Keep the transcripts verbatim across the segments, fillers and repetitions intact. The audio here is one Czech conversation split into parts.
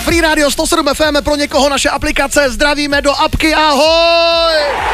Free Radio sto sedm ef em, pro někoho naše aplikace, zdravíme do apky, ahoj!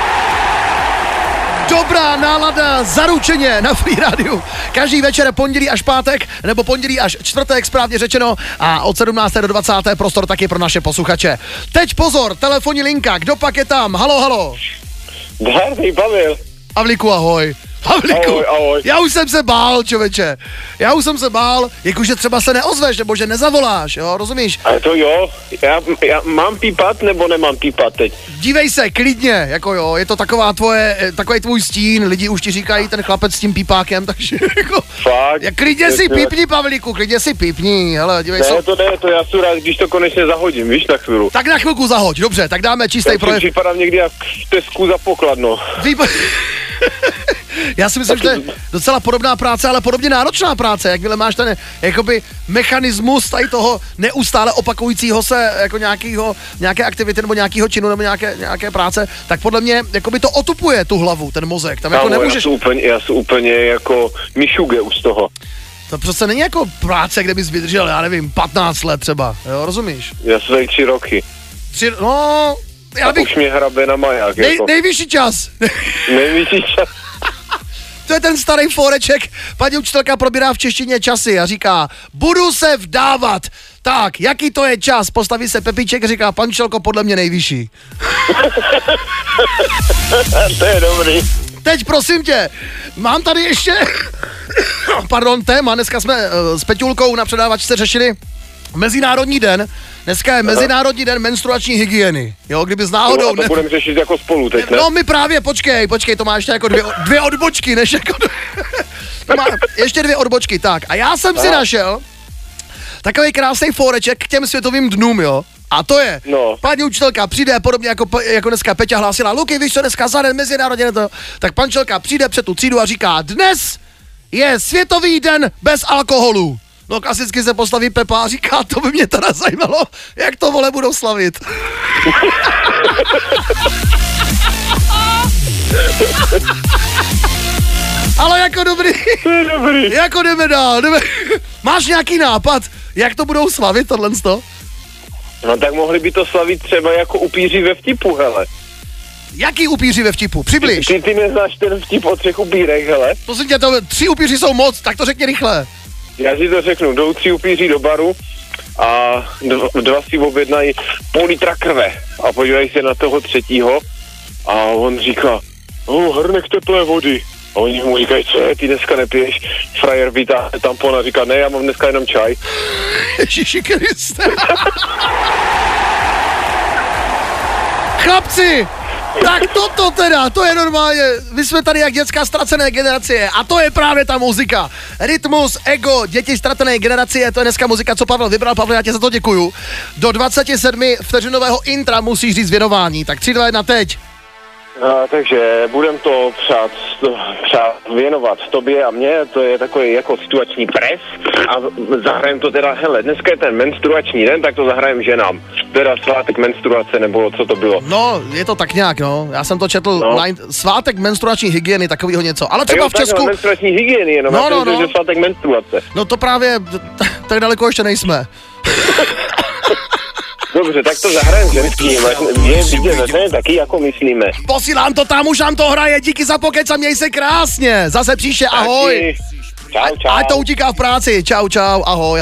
Dobrá nálada zaručeně na Free Radiu. Každý večer pondělí až pátek, nebo pondělí až čtvrtek, správně řečeno, a od sedmnácté do dvacáté prostor taky pro naše posluchače. Teď pozor, telefonní linka, kdo pak je tam? Halo, halo. Zdravý, Pavel. Havlíku, ahoj. Havlíku, ahoj, ahoj. Já už jsem se bál, čověče. Já už jsem se bál, jakože třeba se neozveš, nebo že nezavoláš, jo, rozumíš? Ale to jo, já, já mám pípat, nebo nemám pípat teď? Dívej se, klidně, jako jo, je to taková tvoje, takový tvůj stín, lidi už ti říkají ten chlapec s tím pípákem, takže jako... Fakt? Jak klidně si pípni, Pavlíku, klidně si pípni, hele, dívej se. Ne, to ne, to já jsem rád, když to konečně zahodím, víš, na chvíli. Tak na chvilku zahoď, dobře, tak dáme čistý projev. Já připadám někdy jak v Tesku za pokladno. Výbo... Já si myslím, že to je docela podobná práce, ale podobně náročná práce, jakmile máš ten jakoby mechanismus tady toho neustále opakujícího se jako nějakýho, nějaké aktivity nebo nějakého činu nebo nějaké, nějaké práce, tak podle mě jakoby to otupuje tu hlavu, ten mozek. Tam jako Kámo, nemůžeš... já jsem úplně, já jsem úplně jako myšuge už z toho. To přece není jako práce, kde bys vydržel, já nevím, patnáct let třeba, jo, rozumíš? Já jsem tady tři roky. Tři, no... Já bych... Už mě hrabe na maják. Nej, jako. Nejvyšší čas. Nejvyšší čas. To je ten starý foreček, paní učitelka probírá v češtině časy a říká, budu se vdávat. Tak, jaký to je čas? Postaví se Pepíček a říká, pan učitelko, podle mě nejvyšší. To je dobrý. Teď prosím tě, mám tady ještě, pardon, téma, dneska jsme uh, s Peťulkou na předávačce řešili Mezinárodní den. Dneska je Mezinárodní den menstruační hygieny. Jo, kdyby z náhodou... No, to ne... budeme řešit jako spolu teď, ne? No my právě, počkej, počkej, to má ještě jako dvě, dvě odbočky, než jako... To má ještě dvě odbočky, tak. A já jsem si Aha. našel takový krásný foreček k těm světovým dnům, jo. A to je, no. Paní učitelka přijde, podobně jako, jako dneska Peťa hlásila, Luky, víš co, dneska za den Mezinárodní den to... Tak paní učitelka přijde před tu třídu a říká, dnes je světový den bez alkoholu. No klasicky se postaví Pepa a říká, to by mě teda zajímalo, jak to vole budou slavit. Ale jako dobrý. dobrý. Jako jdeme dál. Jdeme. Máš nějaký nápad, jak to budou slavit tohle sto? No tak mohli by to slavit třeba jako upíři ve vtipu, hele. Jaký upíři ve vtipu? Přibliž. Ty, ty neznáš ten vtip o třech upírech, hele. To si tě, to, tři upíři jsou moc, tak to řekni rychle. Já si to řeknu, jdou tři upíři do baru a dva, dva si objednají půl litra krve a podívají se na toho třetího a on říká, oh, hrnek teplé vody. A oni mu říkají, co je, ty dneska nepiješ? Frajer vytáhne tampon a říká, ne, já mám dneska jenom čaj. Ježiši Kriste. Chlapci, tak toto teda, to je normálně, my jsme tady jak dětská ztracené generace a to je právě ta muzika. Rytmus, ego, děti ztracené generace, to je dneska muzika, co Pavel vybral. Pavel, já tě za to děkuju. Do dvacet sedm vteřinového intra musíš říct věnování, tak tři, dva, jedna, teď. A, takže budem to přát, přát věnovat tobě a mně, to je takový jako situační pres a zahrajem to teda, hele, dneska je ten menstruační den, tak to zahrajem ženám. Teda svátek menstruace, nebo co to bylo? No, je to tak nějak, no, já jsem to četl, no. Line, svátek menstruační hygieny, takovýho něco, ale třeba jo, v Česku... Tak, menstruační hygieny, jenom, no, no, no. že svátek menstruace. No to právě, tak daleko ještě nejsme. Dobře, tak to zahrajem ženský, je vidět, ne, taky jako myslíme. Posílám to tam, už nám to hraje, díky za pokec a měj se krásně, zase příště, ahoj. Taky. Čau, čau. Ať to utíká v práci, čau, čau, ahoj.